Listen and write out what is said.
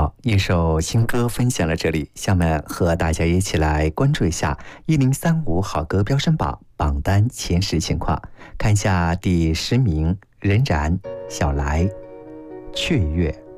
好，一首新歌分享了这里，下面和大家一起来关注一下1035好歌飙升榜榜单前10情况。看一下第10名，任然、小来、雀跃。